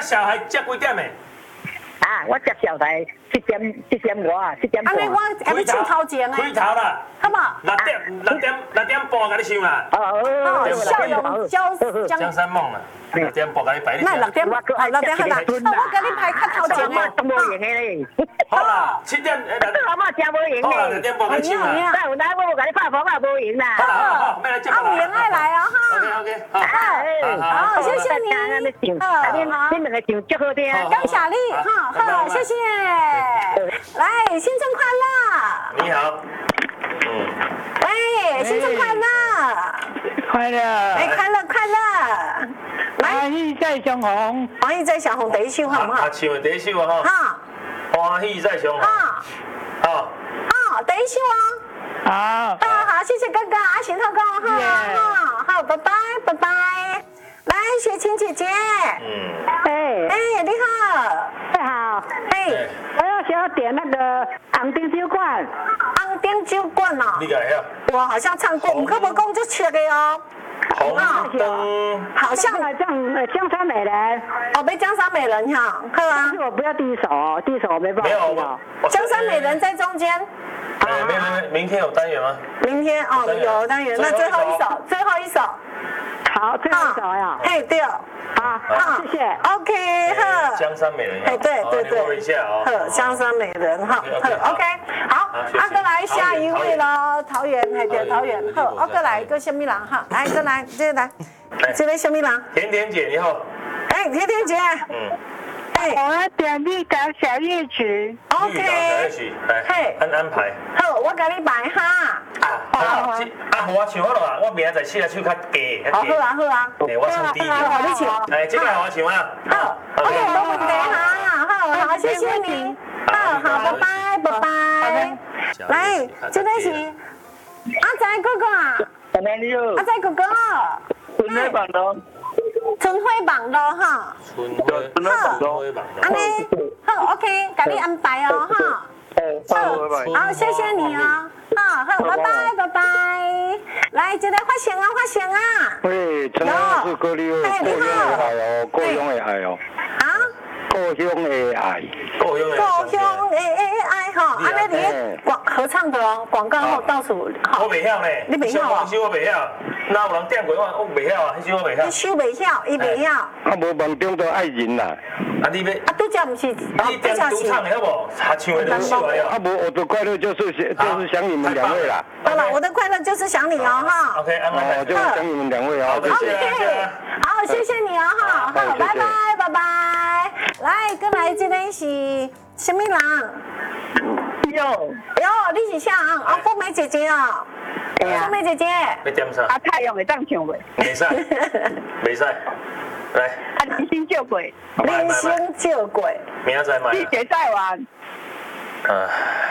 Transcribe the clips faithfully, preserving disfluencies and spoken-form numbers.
小孩食几点的？ 啊，我食小台七点七点外啊，七点半。 安尼我安尼唱头前开头啦， 好不好？ 六点六点六点半甲你唱啦。 哦， 笑容江江山梦啦，六点半甲你排你。 那六点，哦六点好啦，我甲你排较头前的。都无用的咧。 好啦，七点诶，六点阿妈真无用好啦， 咧。 六点半甲你唱啦。 那有哪我甲你拍风啊，无用啦。 好啦好啦好，要来接我啦。 阿明爱来啊哈。 OK OK，好。 好，谢谢你。 好，你你两个唱足好听。 江小丽，哈，好，谢谢。来，新春快乐！ 你好，嗯， 喂，新春快乐！ 快乐！ 哎，快乐快乐！ 欢喜在相逢， 欢喜在小红第一首好不好？ 啊，唱的第一首啊哈。 好。 欢喜在相逢。 好。 好。 好，第一首哦。 好。 好好，谢谢哥哥，阿贤哥哥，哈，好，拜拜拜拜。来，雪晴姐姐。嗯。哎哎，你好。 你好。 哎。 我要想要点那个红丁酒馆。 红丁酒馆哦。 你改呀？ 我好像唱过，唔可不讲就切的哦。 红灯。 好像像江山美人。 哦，被江山美人哈，好啊。 我不要第一首哦，第一首我没办法。 没有。 江山美人在中间。 哎，没有没有，明天有单元吗？ 明天哦有单元，那最后一首，最后一首。 好，最后一首呀。 嘿，对。 好，好，谢谢。 OK，好。 江山美人。 哎，对对对。 摸一下哦。 好，江山美人哈。好 ，OK，好，阿哥来下一位喽，桃园，嘿对，桃园。好，阿哥来个什么人哈？来，哥来，这个来，这个什么人？ 甜甜姐你好。 哎，甜甜姐。嗯。 我要点绿岛小夜曲。 OK。绿岛小夜曲，来，安安排。 好，我给你排哈。 啊，好，啊，我唱好了啊，我明仔载试下唱较低。 好，好啊，好啊。 对，我唱低一点。 好，你唱。 哎，这个我唱啊。 好 ，OK，没问题哈。好，好，谢谢你。好好，拜拜，拜拜。来，这个是阿仔哥哥啊。阿仔哥哥。 春晖榜咯。 春晖榜咯哈。 春晖。春晖榜。 安尼，好 ，OK，给你安排哦哈。好，好，谢谢你哦。好，好，拜拜，拜拜。来，这个发现啊，发现啊。 喂，陈老师，各位，故乡的爱哦，故乡的爱哦。啊？故乡的爱。 故乡的。 故乡的爱哈，安尼你广合唱的哦，广告后倒数。 我袂晓呢。 你袂晓啊？ 我袂晓。那有人点过我，我袂晓啊，迄首我袂晓。 你首袂晓，伊袂晓。 啊，无梦中的爱人啦。 啊，你要？ 啊，拄则毋是。 你点独唱的好不？他唱的都出来了。 啊，无我的快乐就是就是想你们两位啦。 好了，我的快乐就是想你哦哈。 OK，安排。 哦，就是想你们两位啊。 谢谢。 好，谢谢你哦哈。好，拜拜拜拜。来，过来这个是什么人？ 哟哟，你是啥？啊，凤梅姐姐哦。凤梅姐姐。 要点啥？ 啊，太阳会当唱袂？ 袂使，袂使。来。 啊，人生少过。 人生少过。 明仔载买。 你谁在玩？ 啊。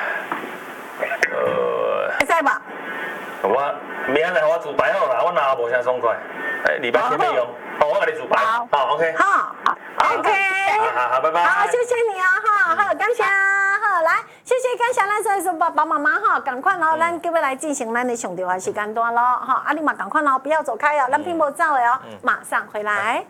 呃。 会使吧？ 我明仔载我自排好啦，我拿无啥爽快。哎，礼拜天要用，好，我给你自排。好 ，OK。 好 ，OK。 好好好，拜拜。 好，谢谢你啊哈，好，感谢，好，来，谢谢感谢咱所有爸爸妈妈哈，赶快咯，咱各位来进行咱的上电话时间段咯，哈，啊，你嘛赶快咯，不要走开哦，咱并无走的哦，马上回来。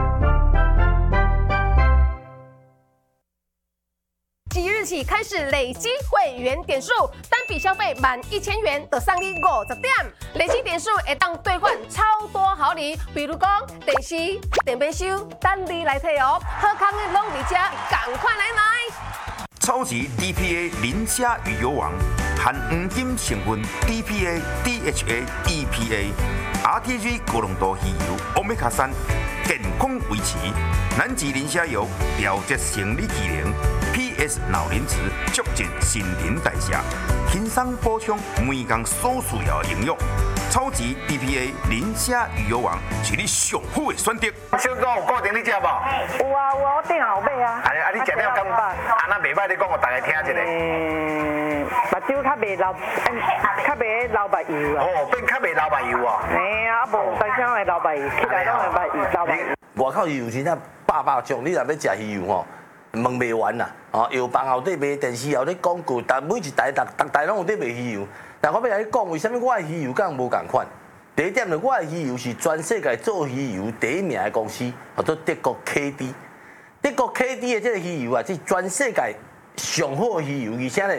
即日起开始累积会员点数，单笔消费满一千元就送你五十点，累积点数会当兑换超多好礼，比如讲电视、电冰箱，等你来摕哦。好康的拢伫遮，赶快来买！ 超级 D P A 磷虾鱼油王，含黄金成分 D P A、D H A、E P A、R T G 高浓度鱼油、欧米伽三，健康维持。南极磷虾油调节生理机能 ，P S 脑磷脂促进新陈代谢，轻松补充每天所需要的营养。超级 D P A 磷虾鱼油王是你上好的选择。 小哥有固定你食无？ 有啊，我顶后买啊。 啊，啊，你食了感啊那袂歹，你讲互大家听一下。 嗯，目睭较袂流，较袂流目油啊。 哦，变较袂流目油啊。 嘿啊，无当时会流目油，起来拢会目油流目油。 外口鱼油真正百百种，你若要食鱼油吼，问袂完啦。哦，药房后底卖，电视后底广告，但每一台、逐逐台拢有伫卖鱼油。但我要来讲，为什么我的鱼油甲人无共款？第一点呢，我的鱼油是全世界做鱼油第一名的公司，叫做德国 K D。 德国 K D 的这个鱼油啊，是全世界上好的鱼油，而且咧。